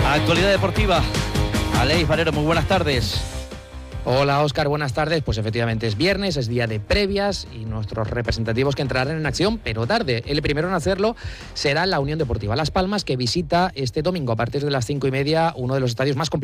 Actualidad deportiva. Aleix Barrero, muy buenas tardes. Hola Óscar, buenas tardes. Pues efectivamente es viernes, es día de previas y nuestros representativos que entrarán en acción, pero tarde. El primero en hacerlo será la Unión Deportiva Las Palmas, que visita este domingo a partir de las 5:30 uno de los estadios más complicados